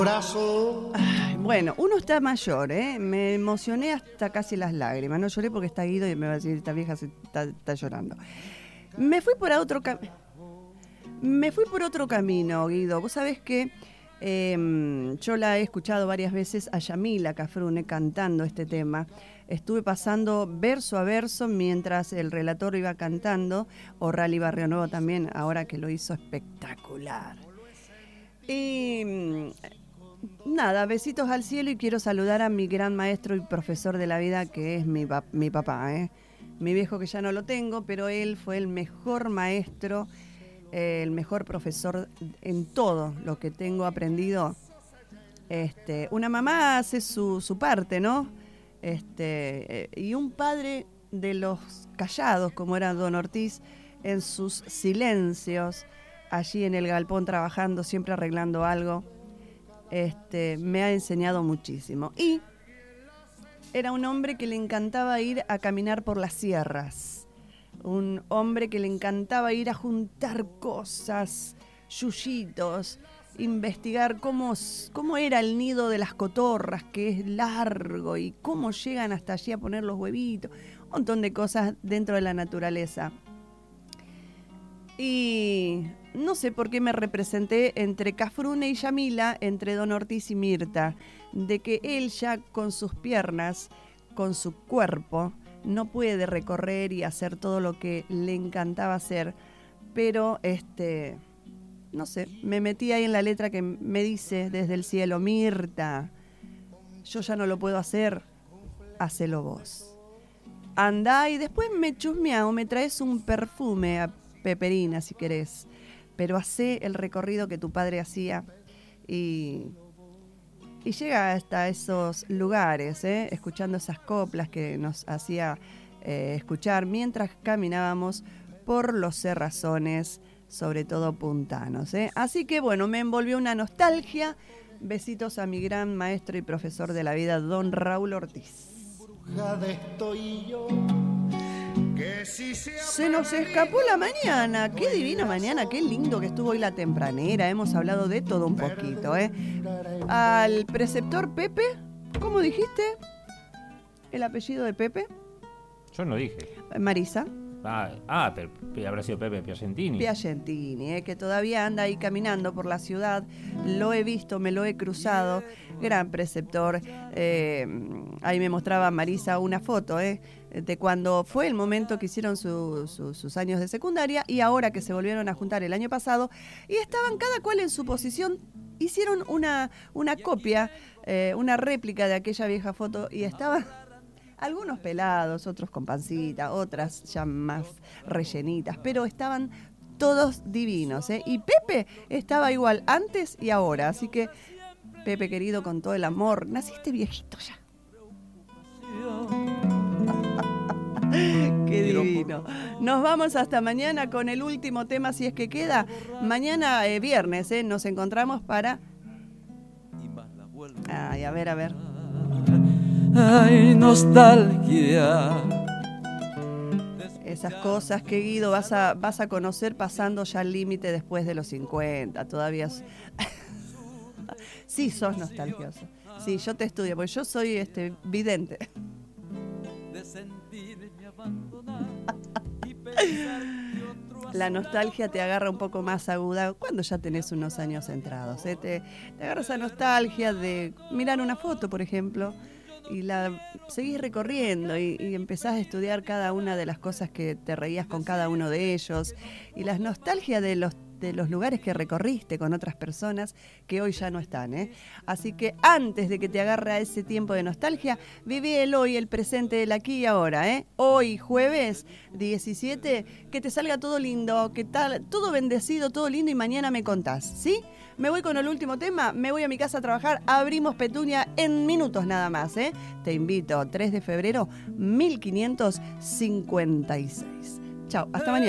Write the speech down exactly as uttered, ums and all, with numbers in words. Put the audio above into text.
Ay, bueno, uno está mayor, ¿eh? Me emocioné hasta casi las lágrimas. No lloré porque está Guido y me va a decir, esta vieja se está, está llorando. Me fui por otro camino. Me fui por otro camino, Guido. Vos sabés que eh, yo la he escuchado varias veces a Yamila Cafrune cantando este tema. Estuve pasando verso a verso mientras el relator iba cantando, o Rally Barrio Nuevo también, ahora que lo hizo espectacular. Y nada, besitos al cielo, y quiero saludar a mi gran maestro y profesor de la vida, que es mi, pap- mi papá, ¿eh? Mi viejo, que ya no lo tengo, pero él fue el mejor maestro, eh, el mejor profesor en todo lo que tengo aprendido. Este, una mamá hace su, su parte, ¿no? Este, eh, y un padre de los callados, como era Don Ortiz, en sus silencios, allí en el galpón trabajando, siempre arreglando algo, este, me ha enseñado muchísimo. Y era un hombre que le encantaba ir a caminar por las sierras, un hombre que le encantaba ir a juntar cosas, yuyitos, investigar cómo, cómo era el nido de las cotorras, que es largo, y cómo llegan hasta allí a poner los huevitos, un montón de cosas dentro de la naturaleza. Y no sé por qué me representé entre Cafrune y Yamila, entre Don Ortiz y Mirta, de que él ya con sus piernas, con su cuerpo, no puede recorrer y hacer todo lo que le encantaba hacer, pero este, no sé, me metí ahí en la letra que me dice desde el cielo: Mirta, yo ya no lo puedo hacer, hacelo vos. Andá y después me chusmeao, me traes un perfume a Peperina si querés, pero hacé el recorrido que tu padre hacía y, y llega hasta esos lugares, ¿eh? Escuchando esas coplas que nos hacía eh, escuchar mientras caminábamos por los cerrazones, sobre todo puntanos, ¿eh? Así que bueno, me envolvió una nostalgia. Besitos a mi gran maestro y profesor de la vida, Don Raúl Ortiz. Se nos escapó la mañana, qué divina mañana, qué lindo que estuvo hoy la tempranera. Hemos hablado de todo un poquito, ¿eh? Al preceptor Pepe, ¿cómo dijiste el apellido de Pepe? Yo no dije. Marisa. Ah, ah pero habrá sido Pepe Piacentini. Piacentini, eh, que todavía anda ahí caminando por la ciudad. Lo he visto, me lo he cruzado. Gran preceptor. Eh, ahí me mostraba Marisa una foto eh, de cuando fue el momento que hicieron su, su, sus años de secundaria, y ahora que se volvieron a juntar el año pasado y estaban cada cual en su posición. Hicieron una, una copia, eh, una réplica de aquella vieja foto, y estaban algunos pelados, otros con pancita, otras ya más rellenitas, pero estaban todos divinos, ¿eh? Y Pepe estaba igual antes y ahora, así que Pepe querido, con todo el amor, naciste viejito ya. Qué divino. Nos vamos hasta mañana con el último tema, si es que queda. Mañana eh, viernes, ¿eh? Nos encontramos para... Ay, a ver, a ver. Ay, nostalgia. Esas cosas que, Guido, vas a, vas a conocer pasando ya el límite después de los cincuenta. Todavía... Sí, sos nostalgioso. Sí, yo te estudio, porque yo soy este vidente. La nostalgia te agarra un poco más aguda cuando ya tenés unos años entrados, ¿eh? Te, te agarra esa nostalgia de mirar una foto, por ejemplo, y la seguís recorriendo y, y empezás a estudiar cada una de las cosas que te reías con cada uno de ellos, y la nostalgia de los de los lugares que recorriste con otras personas que hoy ya no están, ¿eh? Así que antes de que te agarre a ese tiempo de nostalgia, viví el hoy, el presente, el aquí y ahora, ¿eh? Hoy, jueves diecisiete, que te salga todo lindo, que tal, todo bendecido, todo lindo, y mañana me contás, ¿sí? Me voy con el último tema, me voy a mi casa a trabajar, abrimos Petunia en minutos nada más, ¿eh? Te invito, tres de febrero, mil quinientos cincuenta y seis. Chao, hasta mañana.